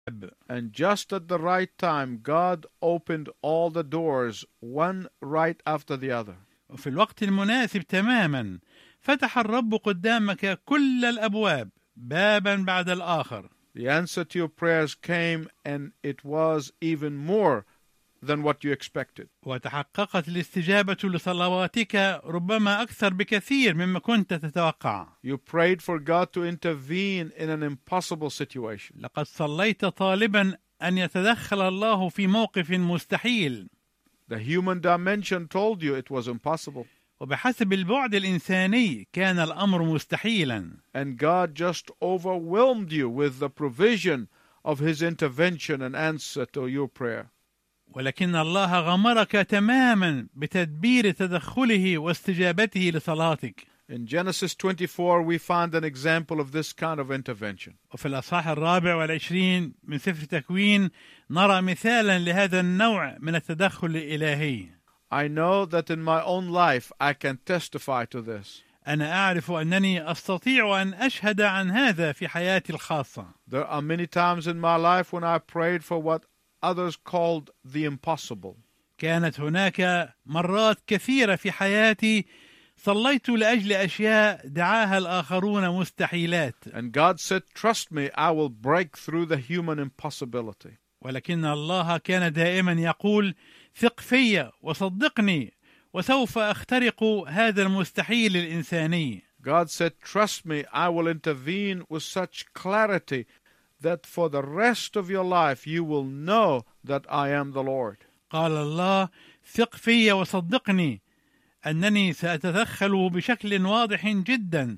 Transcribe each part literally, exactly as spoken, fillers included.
And just at the right time, God opened all the doors, one right after the other. وفي الوقت المناسب تماما فتح الرب قدامك كل الأبواب بابا بعد الآخر. The answer to your prayers came, and it was even more than what you expected. وتحققت الاستجابة لصلواتك ربما أكثر بكثير مما كنت تتوقع. You prayed for God to intervene in an impossible situation. لقد صليت طالبا أن يتدخل الله في موقف مستحيل. The human dimension told you it was impossible. وبحسب البعد الإنساني كان الأمر مستحيلا. And God just overwhelmed you with the provision of His intervention and answer to your prayer. ولكن الله غمرك تماما بتدبير تدخله واستجابته لصلاتك. In Genesis twenty-four, we find an example of this kind of intervention. وفي الأصحاح الرابع والعشرين من سفر تكوين نرى مثالا لهذا النوع من التدخل الإلهي. I know that in my own life I can testify to this. أنا أعرف أنني أستطيع أن أشهد عن هذا في حياتي الخاصة. There are many times in my life when I prayed for what others called the impossible. كانت هناك مرات كثيرة في حياتي صليت لأجل أشياء دعاها الآخرون مستحيلات. And God said, trust me, I will break through the human impossibility. ولكن الله كان دائما يقول ثق في وصدقني وسوف أخترق هذا المستحيل الإنساني. God said, trust me, I will intervene with such clarity that for the rest of your life you will know that I am the Lord. قال الله ثق في وصدقني أنني سأتدخل بشكل واضح جدا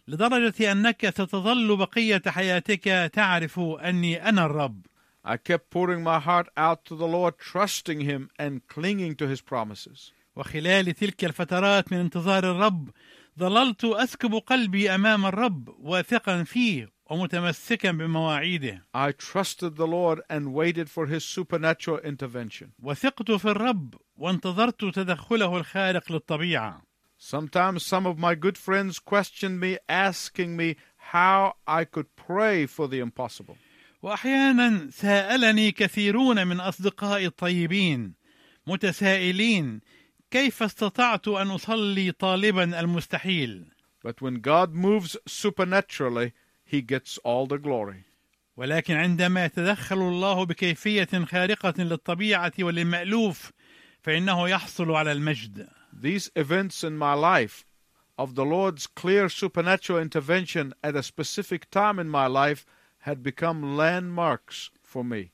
لدرجة أنك ستظل بقية حياتك تعرف أني أنا الرب. I kept pouring my heart out to the Lord, trusting Him and clinging to His promises. وخلال تلك الفترات من انتظار الرب ظللت أسكب قلبي أمام الرب واثقا فيه ومتمسكا بمواعيده. I trusted the Lord and waited for His supernatural intervention. وثقت في الرب وانتظرت تدخله الخارق للطبيعة. Sometimes some of my good friends questioned me, asking me how I could pray for the impossible. وأحيانا سألني كثيرون من أصدقائي الطيبين متسائلين كيف استطعت أن أصلي طالبا المستحيل. But when God moves supernaturally, He gets all the glory. ولكن عندما يتدخل الله بكيفية خارقة للطبيعة وللمألوف فإنه يحصل على المجد. These events in my life of the Lord's clear supernatural intervention at a specific time in my life had become landmarks for me.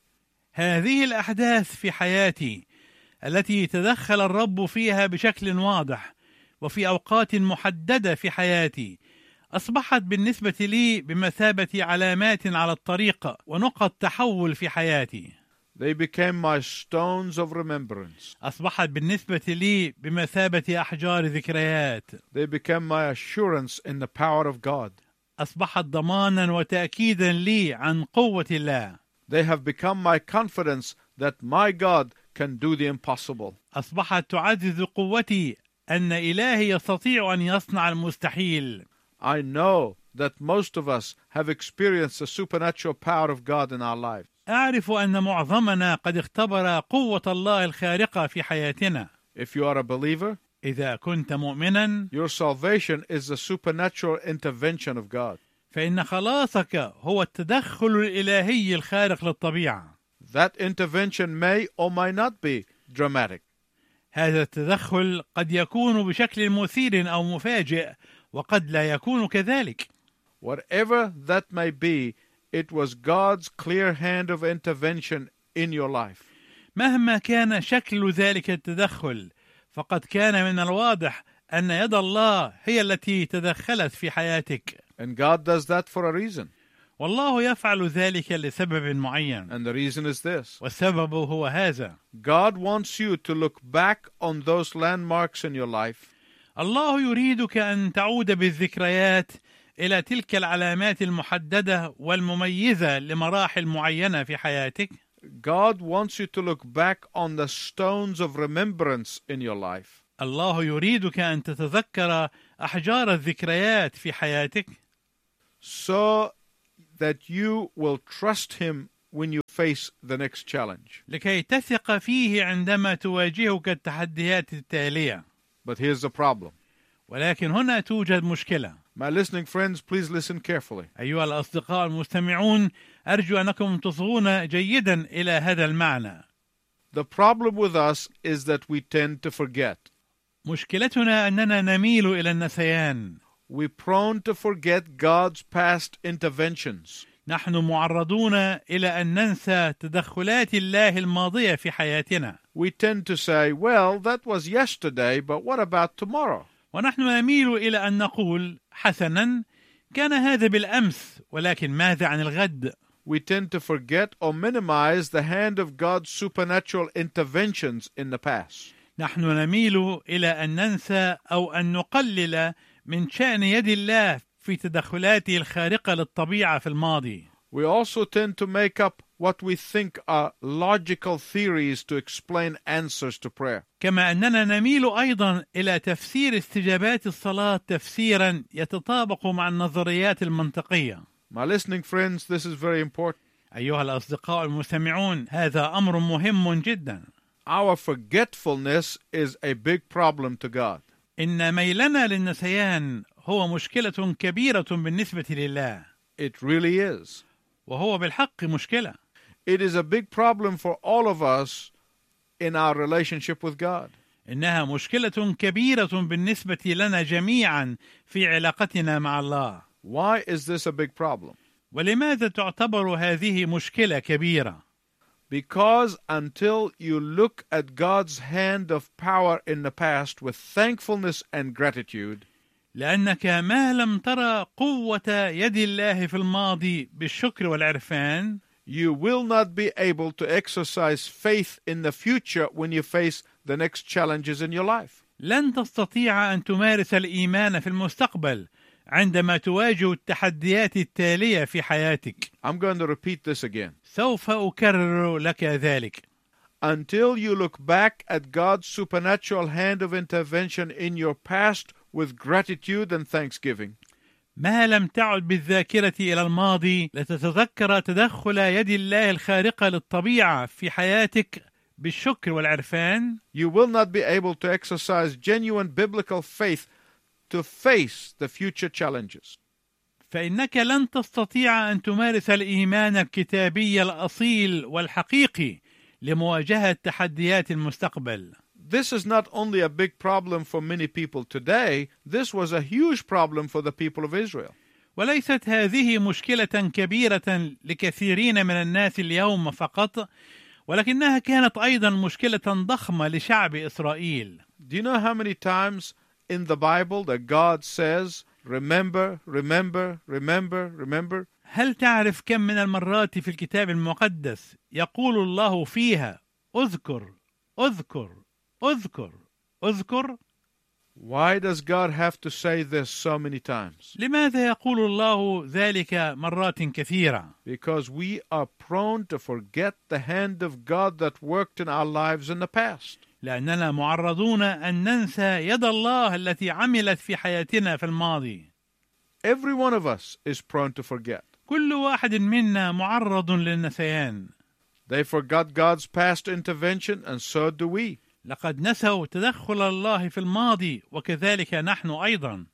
هذه الأحداث في حياتي التي تدخل الرب فيها بشكل واضح وفي أوقات محددة في حياتي أصبحت بالنسبة لي بمثابة علامات على الطريق ونقط تحول في حياتي. They became my stones of remembrance. أصبحت بالنسبة لي بمثابة أحجار ذكريات. They became my assurance in the power of God. أصبحت ضمانا وتأكيدا لي عن قوة الله. They have become my confidence that my God can do the impossible. أصبحت تعزز قوتي أن إلهي يستطيع أن يصنع المستحيل. I know that most of us have experienced the supernatural power of God in our lives. أعرف أن معظمنا قد اختبر قوة الله الخارقة في حياتنا. If you are a believer, إذا كنت مؤمنا your salvation is the supernatural intervention of God. فإن خلاصك هو التدخل الإلهي الخارق للطبيعة. That intervention may or may not be dramatic. هذا التدخل قد يكون بشكل مثير أو مفاجئ وقد لا يكون كذلك. Whatever that may be, it was God's clear hand of intervention in your life. مهما كان شكل ذلك التدخل فقد كان من الواضح أن يد الله هي التي تدخلت في حياتك. And God does that for a reason. والله يفعل ذلك لسبب معين. And the reason is this. والسبب هو هذا. God wants you to look back on those landmarks in your life. الله يريدك أن تعود بالذكريات إلى تلك العلامات المحددة والمميزة لمراحل معينة في حياتك. God wants you to look back on the stones of remembrance in your life. الله يريدك أن تتذكر أحجار الذكريات في حياتك. So that you will trust Him when you face the next challenge. لكي تثق فيه عندما تواجهك التحديات التالية. But here's the problem. ولكن هنا توجد مشكلة. My listening friends, please listen carefully. أيها الأصدقاء المستمعون، أرجو أنكم تصغون جيدا إلى هذا المعنى. The problem with us is that we tend to forget. مشكلتنا أننا نميل إلى النسيان. We're prone to forget God's past interventions. نحن معرضون إلى أن ننسى تدخلات الله الماضية في حياتنا. We tend to say, well, that was yesterday, but what about tomorrow? ونحن نميل إلى أن نقول حسنا، كان هذا بالأمس، ولكن ماذا عن الغد؟ We tend to forget or minimize the hand of God's supernatural interventions in the past. نحن نميل إلى أن ننسى أو أن نقلل من شأن يد الله في تدخلاته الخارقة للطبيعة في الماضي. We also tend to make up what we think are logical theories to explain answers to prayer. كما أننا نميل أيضا إلى تفسير استجابات الصلاة تفسيرا يتطابق مع النظريات المنطقية. My listening friends, this is very important. أيها الأصدقاء المستمعون، هذا أمر مهم جدا. Our forgetfulness is a big problem to God. إن ميلنا للنسيان هو مشكلة كبيرة بالنسبة لله. It really is. وهو بالحق مشكلة. It is a big problem for all of us in our relationship with God. إنها مشكلة كبيرة بالنسبة لنا جميعا في علاقتنا مع الله. Why is this a big problem? ولماذا تعتبر هذه مشكلة كبيرة؟ Because until you look at God's hand of power in the past with thankfulness and gratitude, لأنك ما لم ترى قوة يد الله في الماضي بالشكر والعرفان، you will not be able to exercise faith in the future when you face the next challenges in your life. لن تستطيع أن تمارس الإيمان في المستقبل عندما تواجه التحديات التالية في حياتك. I'm going to repeat this again. سوف أكرر لك ذلك. Until you look back at God's supernatural hand of intervention in your past with gratitude and thanksgiving, ما لم تعد بالذاكرة إلى الماضي لتتذكر تدخل يد الله الخارقة للطبيعة في حياتك بالشكر والعرفان، you will not be able to exercise genuine biblical faith to face the future challenges. فإنك لن تستطيع أن تمارس الإيمان الكتابي الأصيل والحقيقي لمواجهة تحديات المستقبل. This is not only a big problem for many people today, this was a huge problem for the people of Israel. وليست هذه مشكلة كبيرة لكثيرين من الناس اليوم فقط، ولكنها كانت أيضا مشكلة ضخمة لشعب إسرائيل. Do you know how many times in the Bible that God says, remember, remember, remember, remember? هل تعرف كم من المرات في الكتاب المقدس يقول الله فيها اذكر اذكر اذكر اذكر؟ Why does God have to say this so many times? لماذا يقول الله ذلك مرات كثيرة؟ Because we are prone to forget the hand of God that worked in our lives in the past. لأننا معرضون أن ننسى يد الله التي عملت في حياتنا في الماضي. Every one of us is prone to forget. كل واحد منا معرض للنسيان. They forgot God's past intervention, and so do we. لقد نسوا تدخل الله في الماضي، وكذلك نحن أيضا.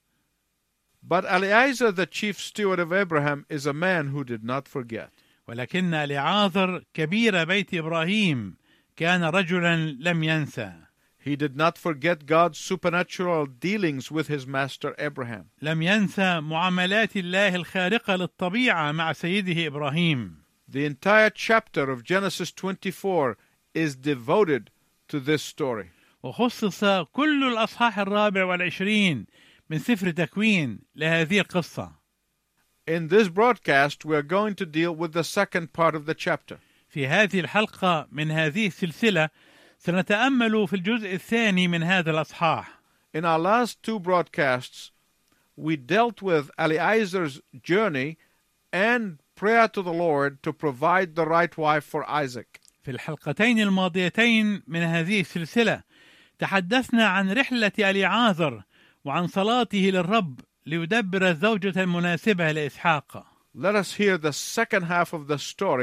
But Eliezer, the chief steward of Abraham, is a man who did not forget. ولكن إليعاذر كبير بيت إبراهيم كان رجلا لم ينسى. He did not forget God's supernatural dealings with his master Abraham. لم ينسى معاملات الله الخارقة للطبيعة مع سيده إبراهيم. The entire chapter of Genesis twenty-four is devoted to this story. وخصص كل الأصحاح الرابع والعشرين من سفر تكوين لهذه القصة. In this broadcast, we are going to deal with the second part of the chapter. في هذه الحلقة من هذه السلسلة سنتأمل في الجزء الثاني من هذا الأصحاح. In our last two broadcasts, we dealt with Eliezer's journey and prayer to the Lord to provide the right wife for Isaac. في الحلقتين الماضيتين من هذه السلسلة تحدثنا عن رحلة إليعاذر وعن صلاته للرب ليدبر الزوجة المناسبة لإسحاق. Let us hear the second half of the story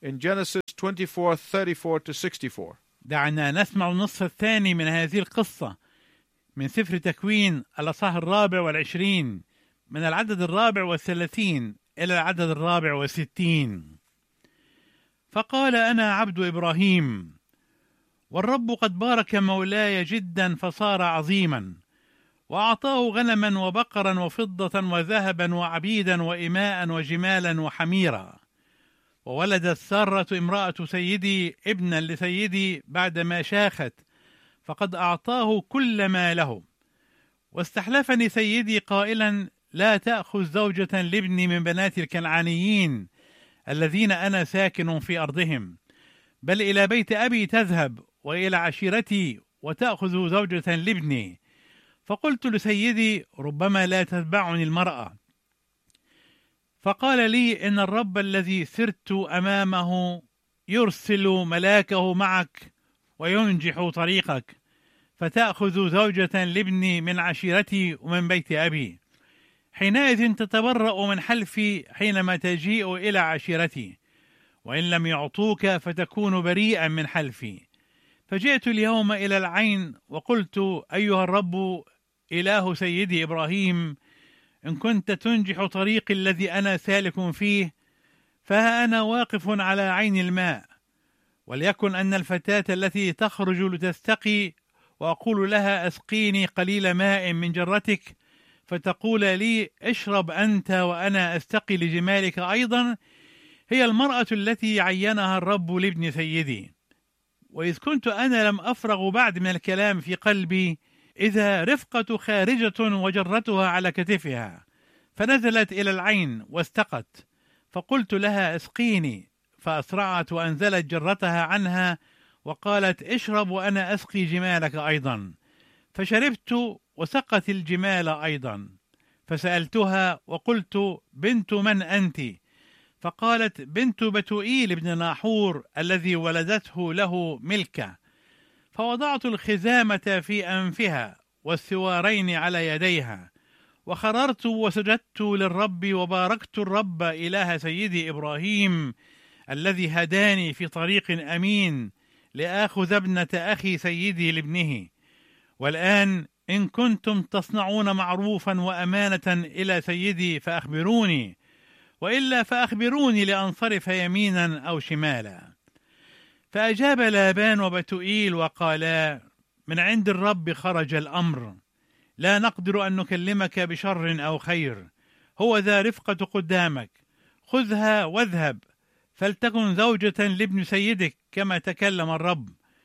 in Genesis twenty-four thirty-four to sixty-four. دعنا نسمع النصف الثاني من هذه القصة من سفر تكوين الأصحاح الرابع والعشرين من العدد الرابع والثلاثين إلى العدد الرابع والستين. فقال: أنا عبد إبراهيم، والرب قد بارك مولاي جدا فصار عظيما، وأعطاه غنما وبقرا وفضة وذهبا وعبيدا وإماء وجمالا وحميرا. وولدت سارة امرأة سيدي ابنا لسيدي بعدما شاخت، فقد أعطاه كل ما له. واستحلفني سيدي قائلا: لا تأخذ زوجة لابني من بنات الكنعانيين الذين أنا ساكن في أرضهم، بل إلى بيت أبي تذهب وإلى عشيرتي وتأخذ زوجة لابني. فقلت لسيدي: ربما لا تتبعني المرأة. فقال لي: إن الرب الذي سرت أمامه يرسل ملاكه معك وينجح طريقك، فتأخذ زوجة لابني من عشيرتي ومن بيت أبي. حينئذ تتبرأ من حلفي حينما تجيء إلى عشيرتي، وإن لم يعطوك فتكون بريئا من حلفي. فجئت اليوم إلى العين وقلت: أيها الرب إله سيدي إبراهيم، إن كنت تنجح طريقي الذي أنا سالك فيه، فها أنا واقف على عين الماء. وليكن أن الفتاة التي تخرج لتستقي وأقول لها: أسقيني قليل ماء من جرتك، فتقول لي: اشرب أنت وأنا أستقي لجمالك أيضا، هي المرأة التي عينها الرب لابن سيدي. وإذ كنت أنا لم أفرغ بعد من الكلام في قلبي، إذا رفقة خارجة وجرتها على كتفها، فنزلت إلى العين واستقت. فقلت لها: اسقيني، فأسرعت وأنزلت جرتها عنها وقالت: اشرب وأنا أسقي جمالك أيضا. فشربت وسقت الجمال أيضا. فسألتها وقلت: بنت من أنت؟ فقالت: بنت بتوئيل بن ناحور الذي ولدته له ملكة. فوضعت الخزامة في أنفها والسوارين على يديها، وخررت وسجدت للرب وباركت الرب إله سيدي إبراهيم الذي هداني في طريق أمين لآخذ ابنة أخي سيدي لابنه. والآن إن كنتم تصنعون معروفا وأمانة إلى سيدي فأخبروني، وإلا فأخبروني لأنصرف يمينا أو شمالا. فأجاب لابان وبتوئيل وقالا: من عند الرب خرج الأمر، لا نقدر أن نكلمك بشر أو خير، هو ذا رفقة قدامك، خذها واذهب، فلتكن زوجة لابن سيدك كما تكلم الرب.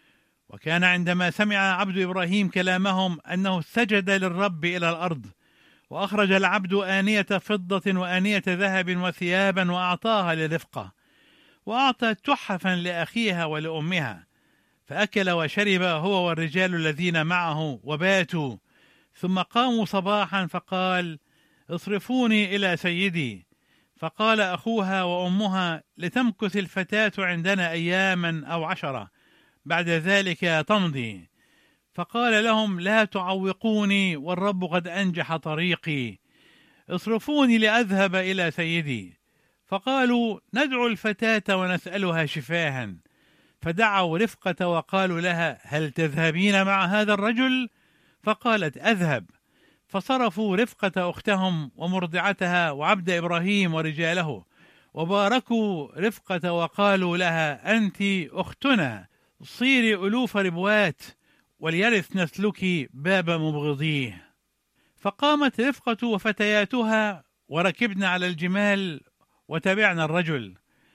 وكان عندما سمع عبد إبراهيم كلامهم أنه سجد للرب إلى الأرض، وأخرج العبد آنية فضة وآنية ذهب وثيابا وأعطاها لرفقة، وأعطى تحفا لأخيها ولأمها. فأكل وشرب هو والرجال الذين معه وباتوا. ثم قاموا صباحا فقال: اصرفوني إلى سيدي. فقال أخوها وأمها: لتمكث الفتاة عندنا أياما أو عشرة، بعد ذلك تمضي. فقال لهم: لا تعوقوني، والرب قد أنجح طريقي، اصرفوني لأذهب إلى سيدي. فقالوا: ندعو الفتاة ونسألها شفاها. فدعوا رفقة وقالوا لها: هل تذهبين مع هذا الرجل؟ فقالت: أذهب. فصرفوا رفقة أختهم ومرضعتها وعبد إبراهيم ورجاله، وباركوا رفقة وقالوا لها: أنت أختنا، صيري ألوف ربوات، وليرث نسلك باب مبغضيه. فقامت رفقة وفتياتها وركبن على الجمال وتبعنا الرجل.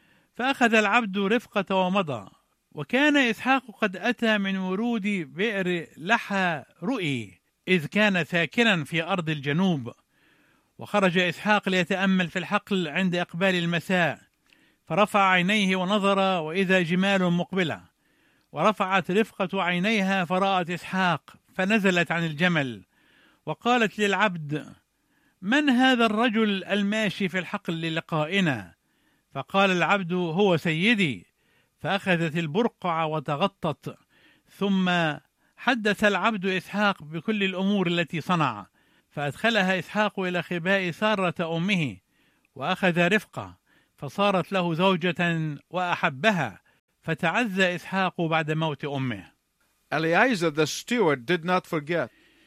فأخذ العبد رفقة ومضى. وكان إسحاق قد أتى من ورود بئر لحى رؤي، إذ كان ساكنا في أرض الجنوب. وخرج إسحاق ليتأمل في الحقل عند إقبال المساء، فرفع عينيه ونظر وإذا جمال مقبلة. ورفعت رفقة عينيها فرأت إسحاق، فنزلت عن الجمل وقالت للعبد: من هذا الرجل الماشي في الحقل للقائنا؟ فقال العبد: هو سيدي. فأخذت البرقع وتغطت. ثم حدث العبد إسحاق بكل الأمور التي صنع. فأدخلها إسحاق إلى خباء سارة أمه، وأخذ رفقة، فصارت له زوجة وأحبها، فتعزى إسحاق بعد موت أمه. Eliezer the steward did not forget.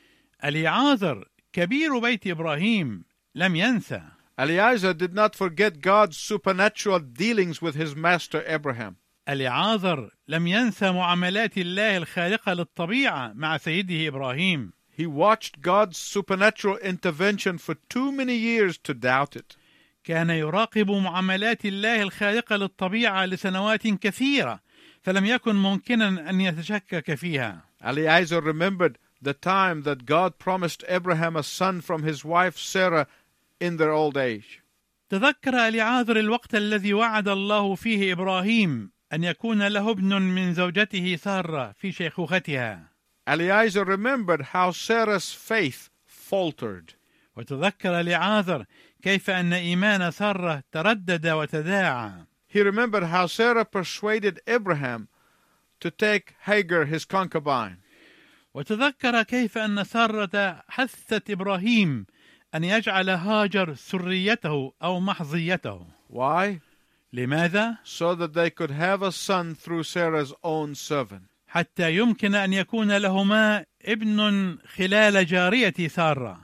أليعازر كبير بيت إبراهيم لم ينسى. Eliezer did not forget God's supernatural dealings with his master Abraham. أليعازر لم ينسى معاملات الله الخارقة للطبيعة مع سيده إبراهيم. He watched God's supernatural intervention for too many years to doubt it. كان يراقب معاملات الله الخارقة للطبيعة لسنوات كثيرة، فلم يكن ممكنا أن يتشكك فيها. Eliezer remembered the time that God promised Abraham a son from his wife Sarah in their old age. تذكر أليعازر الوقت الذي وعد الله فيه إبراهيم أن يكون له ابن من زوجته سارة في شيخوختها. Eliezer remembered how Sarah's faith faltered. وتذكر أليعازر كيف أن إيمان سارة تردد وتداعى. He remembered how Sarah persuaded Abraham to take Hagar his concubine. وتذكر كيف أن سارة حثت إبراهيم أن يجعل هاجر سريته أو محظيته. Why? لماذا؟ So that they could have a son through Sarah's own servant. حتى يمكن أن يكون لهما ابن خلال جارية سارة.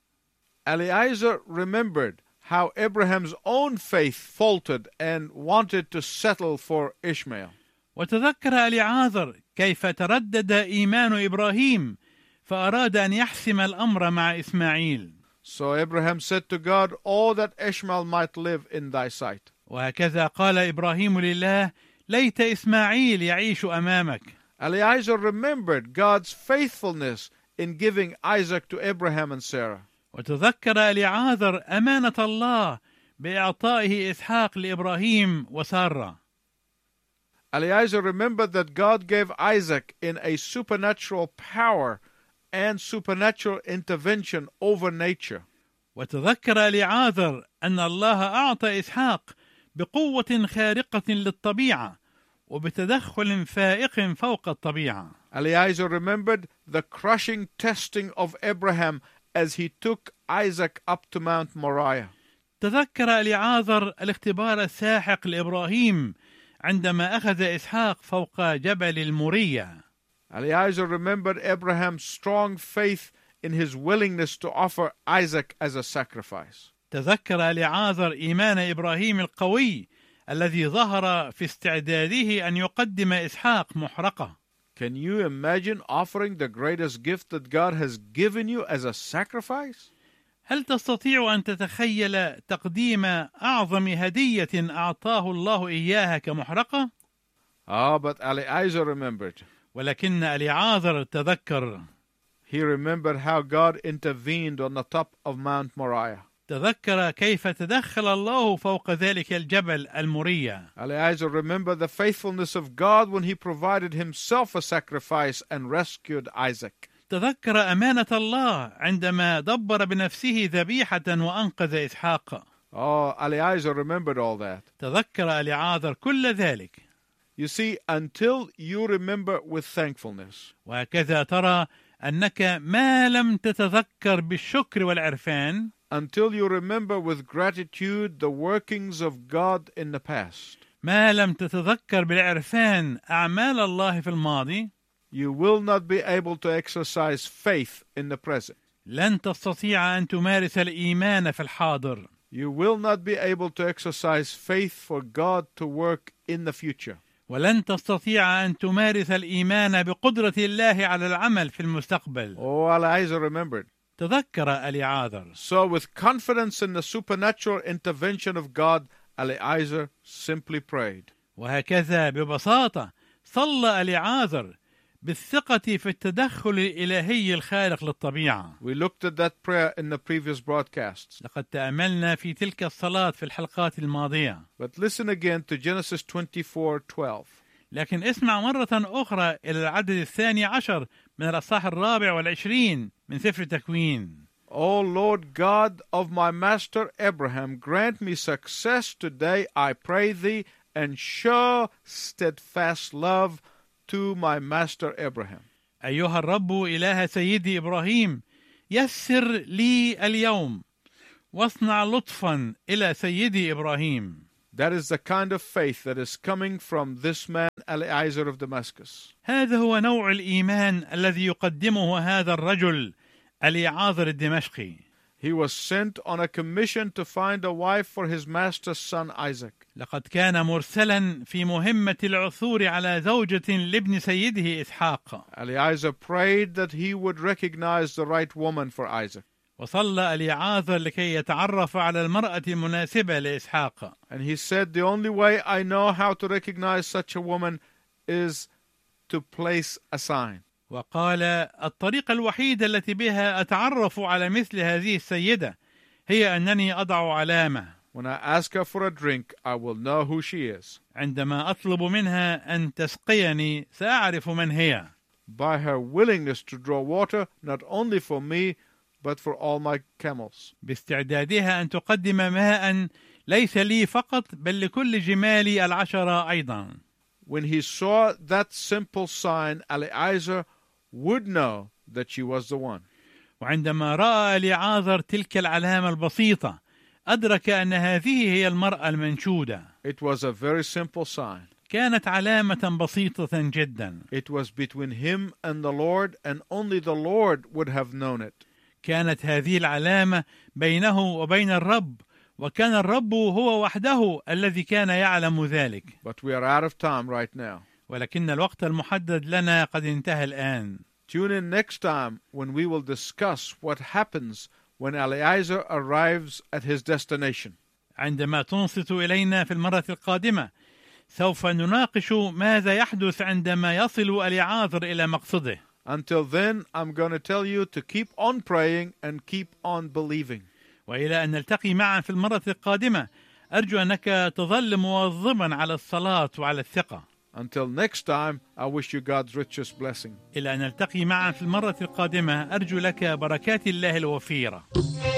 Eliezer remembered how Abraham's own faith faltered and wanted to settle for Ishmael. وتذكر أليعازر كيف تردد إيمان إبراهيم فأراد أن يحسم الأمر مع إسماعيل. So Abraham said to God, "Oh, that Ishmael might live in thy sight." وهكذا قال إبراهيم لله: ليت إسماعيل يعيش أمامك. Eliezer remembered God's faithfulness in giving Isaac to Abraham and Sarah. وتذكر أليعازر أمانة الله بإعطائه إسحاق لإبراهيم وسارة. Eliezer remembered that God gave Isaac in a supernatural power and supernatural intervention over nature. وتذكر أليعازر أن الله أعطى إسحاق بقوة خارقة للطبيعة وبتدخل فائق فوق الطبيعة. Eliezer remembered the crushing testing of Abraham as he took Isaac up to Mount Moriah. تذكر أليعازر الاختبار الساحق لإبراهيم عندما أخذ إسحاق فوق جبل المورية. Eliezer remembered Abraham's strong faith in his willingness to offer Isaac as a sacrifice. تذكر أليعازر إيمان إبراهيم القوي الذي ظهر في استعداده أن يقدم إسحاق محرقة. Can you imagine offering the greatest gift that God has given you as a sacrifice? هل تستطيع أن تتخيل تقديم أعظم هدية أعطاه الله إياها كمحرقة؟ Ah, but Eliezer remembered. ولكن أليعازر تذكر. He remembered how God intervened on the top of Mount Moriah. تذكر كيف تدخل الله فوق ذلك الجبل المورية. Eliezer remembered the faithfulness of God when he provided himself a sacrifice and rescued Isaac. تذكر أمانة الله عندما دبر بنفسه ذبيحة وأنقذ إسحاق. Oh, Eliezer remembered all that. تذكر أليعازر كل ذلك. You see, until you remember with thankfulness, وهكذا ترى أنك ما لم تتذكر بالشكر والعرفان، until you remember with gratitude the workings of God in the past, ما لم تتذكر بالعرفان أعمال الله في الماضي، you will not be able to exercise faith in the present. لن تستطيع أن تمارس الإيمان في الحاضر. You will not be able to exercise faith for God to work in the future. ولن تستطيع أن تمارس الإيمان بقدرة الله على العمل في المستقبل. Oh, Eliezer remembered. تذكر أليعازر. So with confidence in the supernatural intervention of God, Eliezer simply prayed. وهكذا ببساطة صلى أليعازر بالثقة في التدخل الإلهي الخارق للطبيعة. We looked at that prayer in the previous broadcasts. لقد تأملنا في تلك الصلاة في الحلقات الماضية. But listen again to Genesis twenty-four twelve. لكن اسمع مرة أخرى إلى العدد الثاني عشر من الأصحاح الرابع والعشرين من سفر تكوين. O Lord God of my master Abraham, grant me success today, I pray thee, and show steadfast love to my master Abraham. أيها الرب إله سيدي إبراهيم، يسر لي اليوم واصنع لطفا إلى سيدي إبراهيم. That is the kind of faith that is coming from this man Eliezer of Damascus. هذا هو نوع الإيمان الذي يقدمه هذا الرجل اليعاذر الدمشقي. He was sent on a commission to find a wife for his master's son Isaac. لقد كان مرسلا في مهمة العثور على زوجة لابن سيده إسحاق. Eliezer prayed that he would recognize the right woman for Isaac. وصلى اليعاذر لكي يتعرف على المرأة المناسبة لإسحاق. And he said, the only way I know how to recognize such a woman is to place a sign. وقال الطريقة الوحيدة التي بها أتعرف على مثل هذه السيدة هي أنني أضع علامة. When I ask her for a drink, I will know who she is. عندما أطلب منها أن تسقيني سأعرف من هي. By her willingness to draw water, not only for me, but for all my camels. باستعدادها أن تقدم ماء ليس لي فقط بل لكل جمالي العشرة أيضا. When he saw that simple sign, Eliezer would know that she was the one. وعندما رأى اليعاذر تلك العلامة البسيطة أدرك أن هذه هي المرأة المنشودة. It was a very simple sign. كانت علامة بسيطة جدا. It was between him and the Lord, and only the Lord would have known it. كانت هذه العلامة بينه وبين الرب، وكان الرب هو وحده الذي كان يعلم ذلك. But we are out of time right now. ولكن الوقت المحدد لنا قد انتهى الآن. Tune in next time when we will discuss what happens when Eliezer arrives at his destination. عندما تنصت إلينا في المرة القادمة سوف نناقش ماذا يحدث عندما يصل اليعاذر إلى مقصده. Until then, I'm going to tell you to keep on praying and keep on believing. وإلى أن نلتقي معا في المرة القادمة أرجو أنك تظل مواظبا على الصلاة وعلى الثقة. Until next time, I wish you God's richest blessing. إلى أن نلتقي معا في المرة القادمة أرجو لك بركات الله الوفيرة.